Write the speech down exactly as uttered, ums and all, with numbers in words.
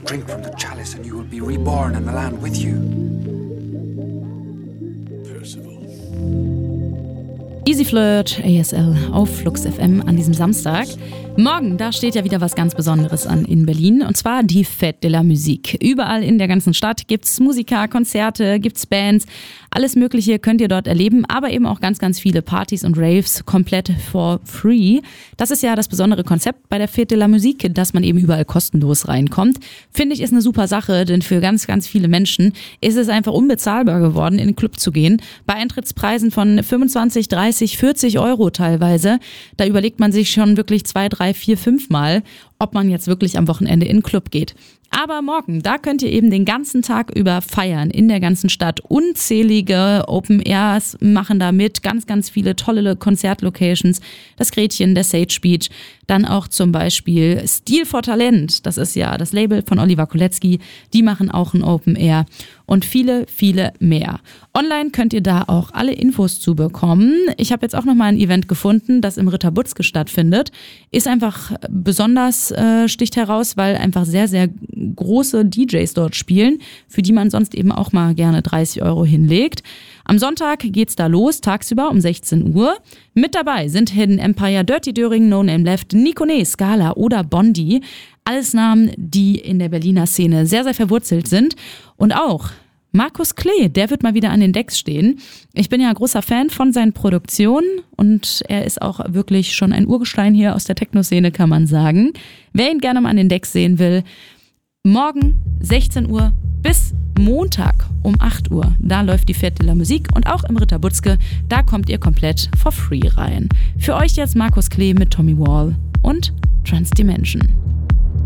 Drink from the chalice and you will be reborn in the land with you. Percival. Easy Flirt, A S L auf Flux F M an diesem Samstag. Morgen, da steht ja wieder was ganz Besonderes an in Berlin, und zwar die Fête de la Musique. Überall in der ganzen Stadt gibt's Musiker, Konzerte, gibt's Bands, alles Mögliche könnt ihr dort erleben, aber eben auch ganz, ganz viele Partys und Raves komplett for free. Das ist ja das besondere Konzept bei der Fête de la Musique, dass man eben überall kostenlos reinkommt. Finde ich, ist eine super Sache, denn für ganz, ganz viele Menschen ist es einfach unbezahlbar geworden, in den Club zu gehen. Bei Eintrittspreisen von fünfundzwanzig, dreißig, vierzig Euro teilweise, da überlegt man sich schon wirklich zwei, drei, vier, fünf Mal, ob man jetzt wirklich am Wochenende in den Club geht. Aber morgen, da könnt ihr eben den ganzen Tag über feiern in der ganzen Stadt. Unzählige Open Airs machen da mit, ganz, ganz viele tolle Konzertlocations. Das Gretchen, der Sage Beach, dann auch zum Beispiel Stil for Talent, das ist ja das Label von Oliver Kolecki, die machen auch ein Open Air und viele, viele mehr. Online könnt ihr da auch alle Infos zu bekommen. Ich habe jetzt auch nochmal ein Event gefunden, das im Ritter Butzke stattfindet. Ist einfach besonders, äh, sticht heraus, weil einfach sehr, sehr große D Js dort spielen, für die man sonst eben auch mal gerne dreißig Euro hinlegt. Am Sonntag geht's da los, tagsüber um sechzehn Uhr. Mit dabei sind Hidden Empire, Dirty Döring, No Name Left, Nikone, Scala oder Bondi. Alles Namen, die in der Berliner Szene sehr, sehr verwurzelt sind. Und auch Markus Klee, der wird mal wieder an den Decks stehen. Ich bin ja ein großer Fan von seinen Produktionen und er ist auch wirklich schon ein Urgestein hier aus der Techno-Szene, kann man sagen. Wer ihn gerne mal an den Decks sehen will, morgen sechzehn Uhr bis Montag um acht Uhr. Da läuft die Fête de la Musique und auch im Ritter Butzke, da kommt ihr komplett for free rein. Für euch jetzt Markus Klee mit Tommy Wall und Transdimension.